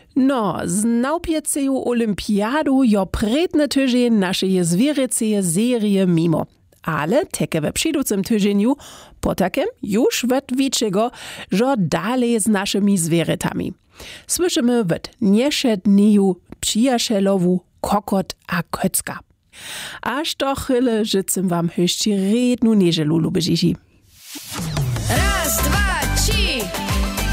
No, z naupjeceju olimpiadu jo predne tydzień naszej zwieryceje serie mimo. Ale teke we przyjducym tydzieniu, po takem już wet wiczego, że dalej z naszymi zwierytami. Słyszymy wet nieszedniju przyjaczelowu kokot a kocka. Aż to chyle życym wam höści rednu nieżelu lubižiši.